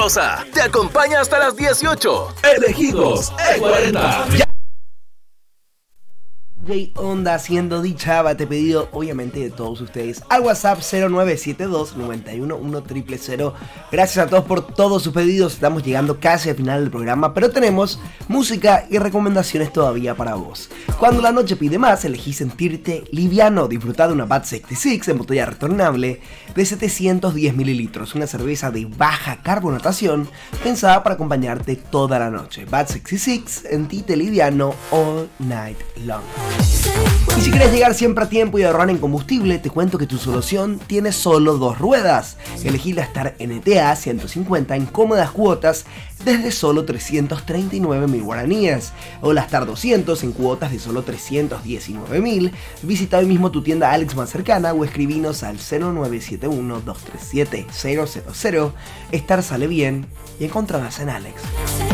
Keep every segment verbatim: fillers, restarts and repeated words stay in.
Rosa te acompaña hasta las dieciocho. Elegidos E cuarenta. J Onda haciendo dicha bate pedido obviamente de todos ustedes al WhatsApp cero nueve siete dos, nueve uno uno, cero cero cero. Gracias a todos por todos sus pedidos. Estamos llegando casi al final del programa, pero tenemos música y recomendaciones todavía para vos. Cuando la noche pide más, elegí sentirte liviano. Disfrutar de una Bud sesenta y seis en botella retornable de setecientos diez mililitros, una cerveza de baja carbonatación pensada para acompañarte toda la noche. Bud sesenta y seis, sentirte liviano all night long. Y si quieres llegar siempre a tiempo y ahorrar en combustible, te cuento que tu solución tiene solo dos ruedas. Elegí la Star N T A ciento cincuenta en cómodas cuotas desde solo trescientos treinta y nueve mil guaraníes, o la Star doscientos en cuotas de solo trescientos diecinueve mil. Visita hoy mismo tu tienda Alex más cercana o escribinos al cero nueve siete uno, dos tres siete, cero cero cero. Star sale bien y encontrarás en Alex.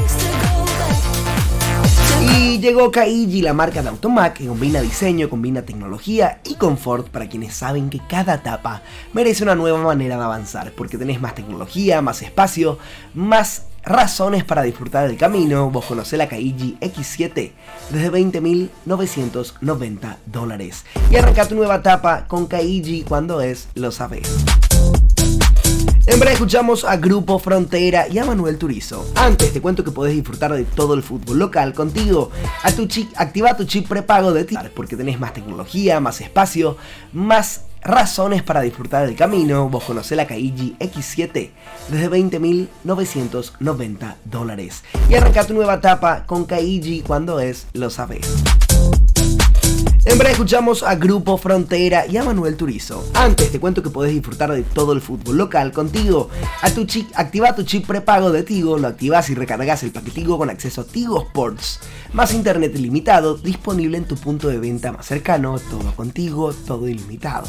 Y llegó Kaiji, la marca de Automac, que combina diseño, combina tecnología y confort para quienes saben que cada etapa merece una nueva manera de avanzar, porque tenés más tecnología, más espacio, más razones para disfrutar del camino. Vos conocés la Kaiji X siete desde veinte mil novecientos noventa dólares. Y arranca tu nueva etapa con Kaiji cuando es, lo sabés. En breve escuchamos a Grupo Frontera y a Manuel Turizo. Antes te cuento que podés disfrutar de todo el fútbol local contigo. A tu chip, activa tu chip prepago de ti, porque tenés más tecnología, más espacio, más razones para disfrutar del camino. Vos conocés la Kaiji X siete desde veinte mil novecientos noventa dólares. Y arranca tu nueva etapa con Kaiji cuando es, lo sabés. En breve escuchamos a Grupo Frontera y a Manuel Turizo. Antes te cuento que podés disfrutar de todo el fútbol local contigo. A tu chip, activa tu chip prepago de Tigo, lo activas y recargas el paquete Tigo con acceso a Tigo Sports. Más internet ilimitado, disponible en tu punto de venta más cercano, todo contigo, todo ilimitado.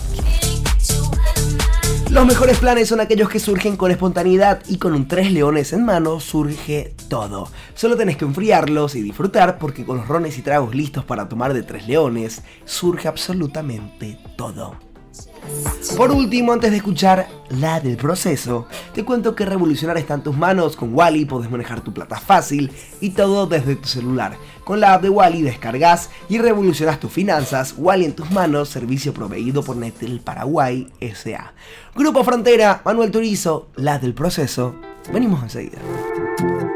Los mejores planes son aquellos que surgen con espontaneidad, y con un Tres Leones en mano surge todo. Solo tenés que enfriarlos y disfrutar, porque con los rones y tragos listos para tomar de Tres Leones surge absolutamente todo. Por último, antes de escuchar la del proceso, te cuento que revolucionar está en tus manos. Con Wally podés manejar tu plata fácil y todo desde tu celular. Con la app de Wally descargas y revolucionas tus finanzas. Wally en tus manos, servicio proveído por Netel Paraguay S A Grupo Frontera, Manuel Turizo, la del proceso. Venimos enseguida.